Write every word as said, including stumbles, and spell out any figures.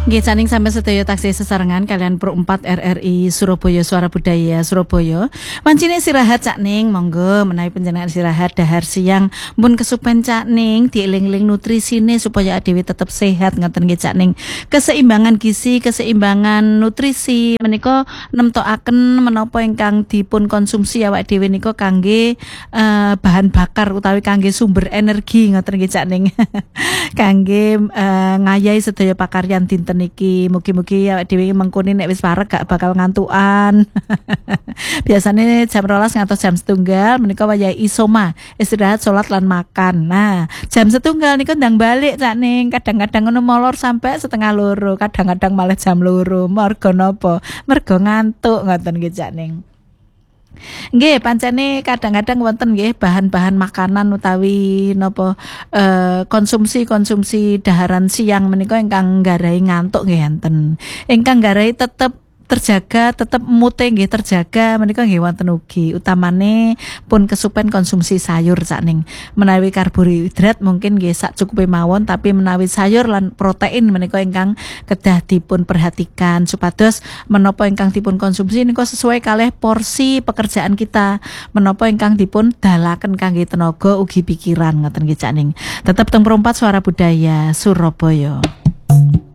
Nggih caning sampai sedaya taksih sesarengan kalian Pro empat R R I Surabaya Suara Budaya Surabaya. Wancine istirahat cak ning monggo menawi panjenengan istirahat dahar siang mun kesupen cak ning dieling-eling nutrisine supaya adewe tetap sehat ngoten nggih cak ning. Keseimbangan gizi, keseimbangan nutrisi menika nemtokaken menapa ingkang dipun konsumsi awak dhewe nika kangge uh, bahan bakar utawi kangge sumber energi ngoten nggih cak ning. Kangge uh, ngayahi sedaya pakaryan dinten niki mugi-mugi awake dhewe mengkoni nek wis parek gak bakal ngantukan. Biasane jam rolas ngantos jam setunggal menika wayahe isoma, istirahat salat lan makan. Nah, jam setunggal niku ndang balik cak ning, kadang-kadang ngono molor sampai setengah loro, kadang-kadang malah jam loro. Mergo napa? Mergo ngantuk ngoten nggih cak ning. Nggih, pancene kadang-kadang wonten nggih bahan-bahan makanan utawi napa eh, konsumsi-konsumsi daharan siang menika ingkang nggarai ngantuk nggih enten. Ingkang nggarai tetep terjaga, tetap mute nggih terjaga menika nggih wonten ugi utamane pun kesupen konsumsi sayur sakning menawi karbohidrat mungkin nggih sak cukupe mawon tapi menawi sayur lan protein menika ingkang kedah dipun perhatikan supados menapa ingkang dipun konsumsi niku sesuai kalih porsi pekerjaan kita menapa ingkang dipun dalaken kangge tenaga ugi pikiran ngoten nggih sakning tetep teng Pro empat Suara Budaya Surabaya.